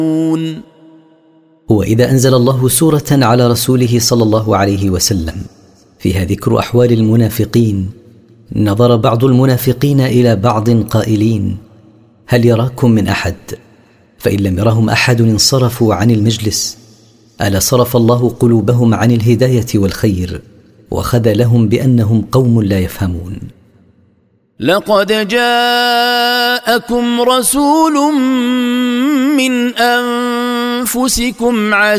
وإذا أنزل الله سورة على رسوله صلى الله عليه وسلم فيها ذكر أحوال المنافقين، نظر بعض المنافقين إلى بعض قائلين: هل يراكم من أحد؟ فإن لم يرهم أحد انصرفوا عن المجلس. ألا صرف الله قلوبهم عن الهداية والخير وخذلهم بأنهم قوم لا يفهمون. لقد جاءكم رسول من أنفسكم